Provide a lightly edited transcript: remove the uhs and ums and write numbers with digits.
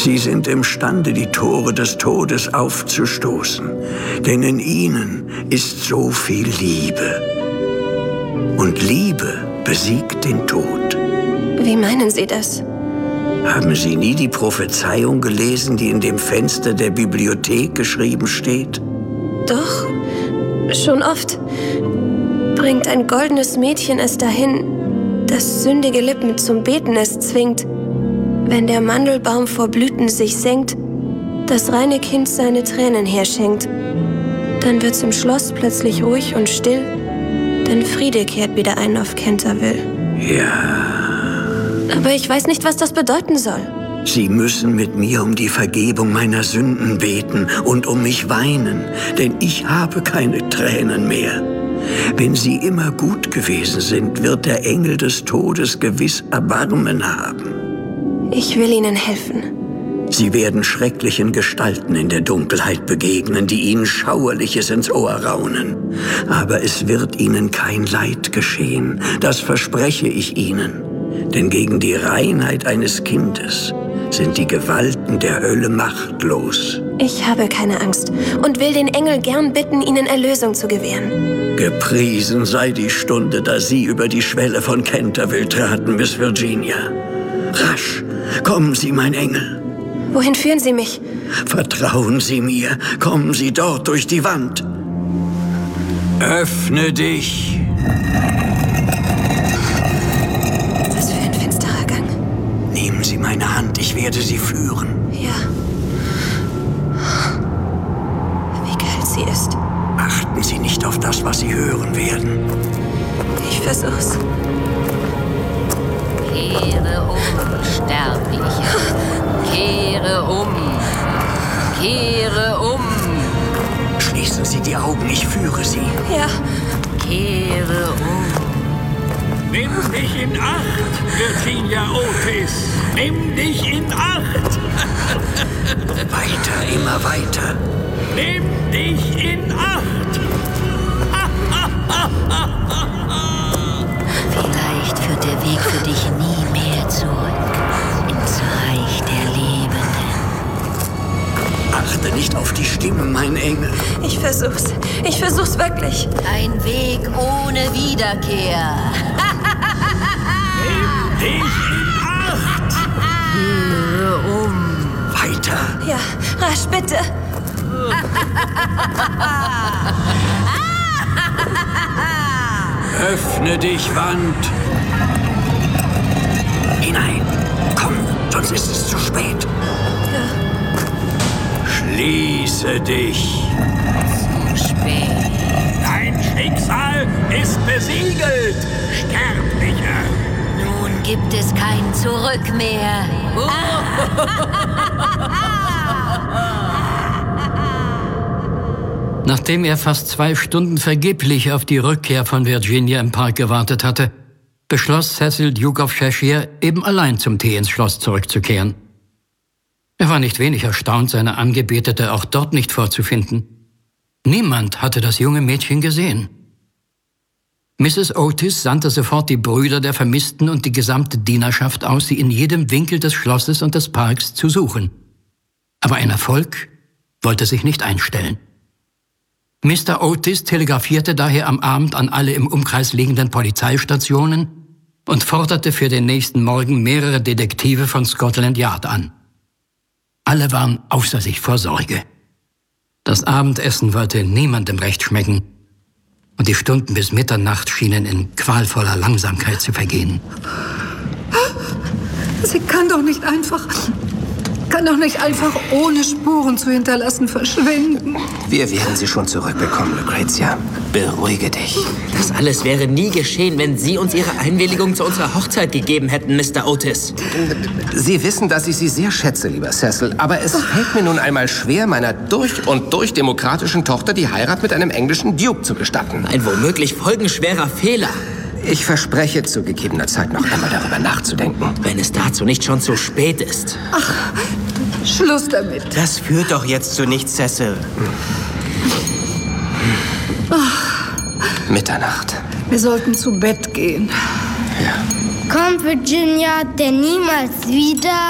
Sie sind imstande, die Tore des Todes aufzustoßen, denn in ihnen ist so viel Liebe. Und Liebe besiegt den Tod. Wie meinen Sie das? Haben Sie nie die Prophezeiung gelesen, die in dem Fenster der Bibliothek geschrieben steht? Doch, schon oft. Bringt ein goldenes Mädchen es dahin, das sündige Lippen zum Beten es zwingt. Wenn der Mandelbaum vor Blüten sich senkt, das reine Kind seine Tränen herschenkt, dann wird's im Schloss plötzlich ruhig und still, denn Friede kehrt wieder ein auf Canterville. Ja. Aber ich weiß nicht, was das bedeuten soll. Sie müssen mit mir um die Vergebung meiner Sünden beten und um mich weinen, denn ich habe keine Tränen mehr. Wenn Sie immer gut gewesen sind, wird der Engel des Todes gewiss Erbarmen haben. Ich will Ihnen helfen. Sie werden schrecklichen Gestalten in der Dunkelheit begegnen, die Ihnen Schauerliches ins Ohr raunen. Aber es wird Ihnen kein Leid geschehen, das verspreche ich Ihnen. Denn gegen die Reinheit eines Kindes sind die Gewalten der Hölle machtlos. Ich habe keine Angst und will den Engel gern bitten, Ihnen Erlösung zu gewähren. Gepriesen sei die Stunde, da Sie über die Schwelle von Canterville traten, Miss Virginia. Rasch, kommen Sie, mein Engel. Wohin führen Sie mich? Vertrauen Sie mir, kommen Sie dort durch die Wand. Öffne dich. Was für ein finsterer Gang. Nehmen Sie meine Hand, ich werde Sie führen. Ja. Wie kalt sie ist. Achten Sie nicht auf das, was Sie hören werden. Ich versuch's. Kehre um, Sterblicher. Kehre um. Kehre um. Schließen Sie die Augen, ich führe Sie. Ja. Kehre um. Nimm dich in Acht, Virginia Otis. Nimm dich in Acht. Weiter, immer weiter. Nimm dich in Acht. Vielleicht führt der Weg für dich nie mehr zurück ins Reich der Lebenden. Achte nicht auf die Stimmen, mein Engel. Ich versuch's. Ich versuch's wirklich. Ein Weg ohne Wiederkehr. Nimm dich in Acht. Kehre um. Weiter. Ja, rasch, bitte. Öffne dich, Wand. Hinein. Komm, sonst ist es zu spät. Schließe dich. Zu spät. Dein Schicksal ist besiegelt, Sterblicher. Nun gibt es kein Zurück mehr. Nachdem er fast 2 Stunden vergeblich auf die Rückkehr von Virginia im Park gewartet hatte, beschloss Cecil, Duke of Cheshire, eben allein zum Tee ins Schloss zurückzukehren. Er war nicht wenig erstaunt, seine Angebetete auch dort nicht vorzufinden. Niemand hatte das junge Mädchen gesehen. Mrs. Otis sandte sofort die Brüder der Vermissten und die gesamte Dienerschaft aus, sie in jedem Winkel des Schlosses und des Parks zu suchen. Aber ein Erfolg wollte sich nicht einstellen. Mr. Otis telegrafierte daher am Abend an alle im Umkreis liegenden Polizeistationen und forderte für den nächsten Morgen mehrere Detektive von Scotland Yard an. Alle waren außer sich vor Sorge. Das Abendessen wollte niemandem recht schmecken und die Stunden bis Mitternacht schienen in qualvoller Langsamkeit zu vergehen. Sie kann doch nicht einfach ohne Spuren zu hinterlassen verschwinden. Wir werden sie schon zurückbekommen, Lucretia. Beruhige dich. Das alles wäre nie geschehen, wenn Sie uns Ihre Einwilligung zu unserer Hochzeit gegeben hätten, Mr. Otis. Sie wissen, dass ich Sie sehr schätze, lieber Cecil. Aber es fällt mir nun einmal schwer, meiner durch und durch demokratischen Tochter die Heirat mit einem englischen Duke zu gestatten. Ein womöglich folgenschwerer Fehler. Ich verspreche, zu gegebener Zeit noch einmal darüber nachzudenken. Wenn es dazu nicht schon zu spät ist. Ach, Schluss damit. Das führt doch jetzt zu nichts, Cecil. Mitternacht. Wir sollten zu Bett gehen. Ja. Kommt Virginia denn niemals wieder?